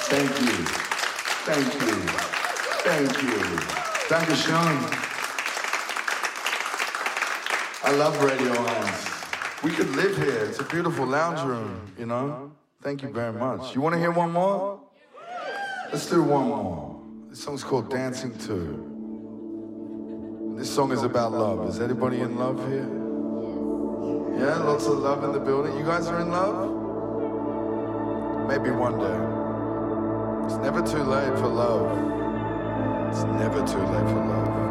Thank you. Thank you. Thank you. Dankeschön. I love Radio 1. We could live here. It's a beautiful lounge room, you know? Thank you very much. You want to hear one more? Let's do one more. This song's called Dancing 2. This song is about love. Is anybody in love here? Yeah, lots of love in the building. You guys are in love? Maybe one day. It's never too late for love. It's never too late for love.